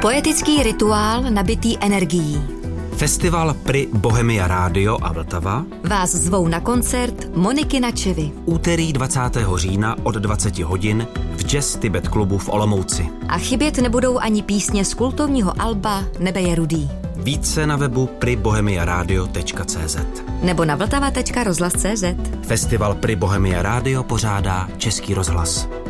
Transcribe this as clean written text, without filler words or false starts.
Poetický rituál nabitý energií. Festival Pri Bohemia Radio a Vltava Vás zvou na koncert Moniky Načevy. úterý 20. října od 20 hodin v Jazz Tibet klubu v Olomouci. A chybět nebudou ani písně z kultovního alba Nebe je rudý. Více na webu pribohemiaradio.cz Nebo na vltava.rozhlas.cz. Festival Pri Bohemia Radio pořádá Český rozhlas.